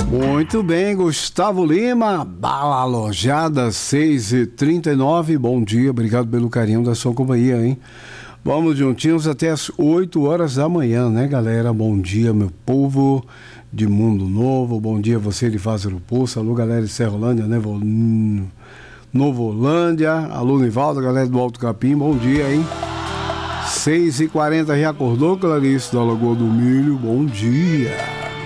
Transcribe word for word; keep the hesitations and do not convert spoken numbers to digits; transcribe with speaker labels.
Speaker 1: Muito bem, Gustavo Lima, Bala Alojada, seis e trinta e nove. Bom dia, obrigado pelo carinho da sua companhia, hein? Vamos juntinhos até as oito horas da manhã, né, galera? Bom dia, meu povo de Mundo Novo. Bom dia, você de Fázaro Poço. Alô, galera de Serrolândia, né? Novolândia. Alô, Nivaldo, galera do Alto Capim. Bom dia, hein? seis e quarenta, já acordou, Clarice, da Lagoa do Milho? Bom dia.